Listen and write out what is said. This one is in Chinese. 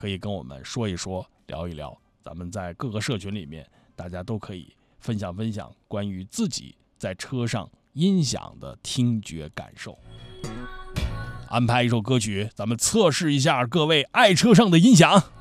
可以跟我们说一说，聊一聊。咱们在各个社群里面，大家都可以分享关于自己在车上音响的听觉感受。安排一首歌曲，咱们测试一下各位爱车上的音响。